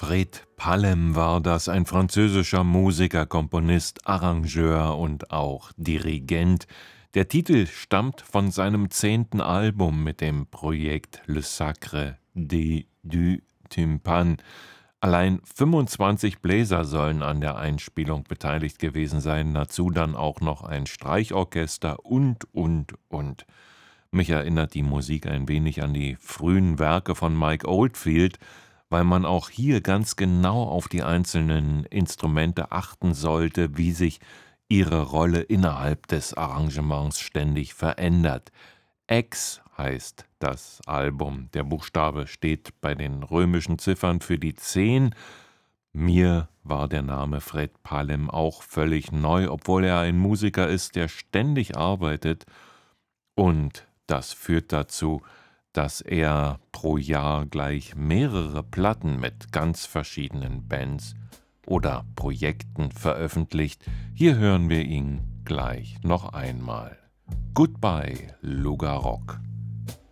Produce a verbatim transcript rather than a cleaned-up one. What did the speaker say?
Fred Palem war das, ein französischer Musiker, Komponist, Arrangeur und auch Dirigent. Der Titel stammt von seinem zehnten Album mit dem Projekt Le Sacre des du Tympan. Allein fünfundzwanzig Bläser sollen an der Einspielung beteiligt gewesen sein, dazu dann auch noch ein Streichorchester und, und, und. Mich erinnert die Musik ein wenig an die frühen Werke von Mike Oldfield, weil man auch hier ganz genau auf die einzelnen Instrumente achten sollte, wie sich ihre Rolle innerhalb des Arrangements ständig verändert. X heißt das Album. Der Buchstabe steht bei den römischen Ziffern für die zehn. Mir war der Name Fred Palem auch völlig neu, obwohl er ein Musiker ist, der ständig arbeitet, und das führt dazu, dass er pro Jahr gleich mehrere Platten mit ganz verschiedenen Bands oder Projekten veröffentlicht. Hier hören wir ihn gleich noch einmal. Goodbye, Lugarok.